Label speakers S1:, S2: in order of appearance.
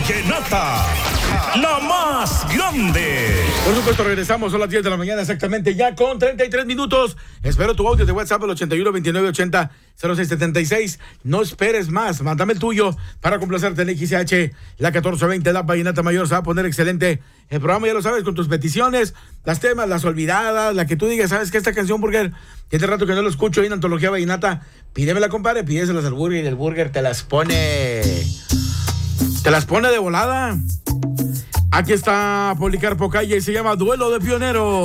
S1: Vallenata, la más grande.
S2: Por supuesto, regresamos a las 10 de la mañana exactamente, ya con 33 minutos. Espero tu audio de WhatsApp al 81 29 80 06 76. No esperes más, mándame el tuyo para complacerte en XH, la 1420, la Vallenata Mayor. Se va a poner excelente el programa, ya lo sabes, con tus peticiones, las temas, las olvidadas, la que tú digas, sabes que esta canción, Burger, tiene rato que no lo escucho ahí en Antología Vallenata, pídemela, compadre, pídeselas al Burger y el Burger te las pone de volada. Aquí está Policarpo Calle y se llama Duelo de Pioneros.